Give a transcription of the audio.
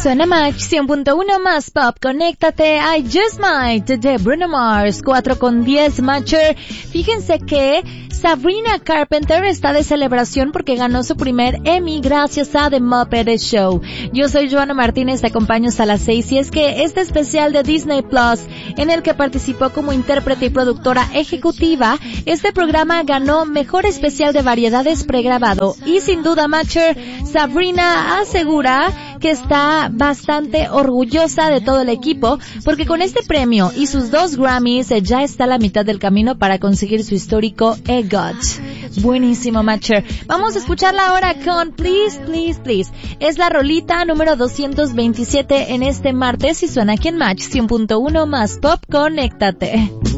Suena Match 100.1 más pop. Conéctate. I Just Might de Bruno Mars. 4:10 Matcher. Fíjense que Sabrina Carpenter está de celebración porque ganó su primer Emmy gracias a The Muppet Show. Yo soy Joana Martínez, te acompaño hasta las 6 y es que este especial de Disney Plus, en el que participó como intérprete y productora ejecutiva, este programa ganó Mejor Especial de Variedades pregrabado y sin duda, Matcher, Sabrina asegura que está bastante orgullosa de todo el equipo porque con este premio y sus 2 Grammys ya está a la mitad del camino para conseguir su histórico EGOT. Buenísimo, Matcher. Vamos a escucharla ahora con Please, Please, Please. Es la rolita número 227 en este martes y suena aquí en Match 100.1 más pop. Conéctate.